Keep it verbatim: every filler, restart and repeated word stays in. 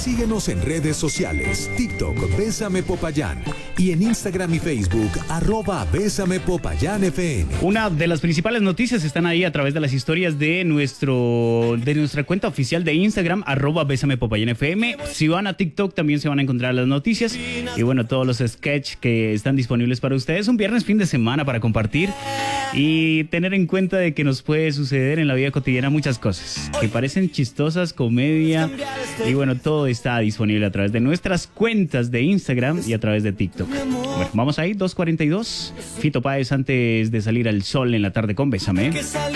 Síguenos en redes sociales, TikTok, Bésame Popayán, y en Instagram y Facebook, arroba Bésame Popayán F M. Una de las principales noticias están ahí a través de las historias de nuestro de nuestra cuenta oficial de Instagram, arroba Bésame Popayán F M. Si van a TikTok también se van a encontrar las noticias y bueno, todos los sketches que están disponibles para ustedes. Un viernes, fin de semana para compartir y tener en cuenta de que nos puede suceder en la vida cotidiana muchas cosas que parecen chistosas, comedia, y bueno, todo está disponible a través de nuestras cuentas de Instagram y a través de TikTok. Bueno, vamos ahí, dos cuarenta y dos. Fito Páez antes de salir al sol en la tarde con Bésame.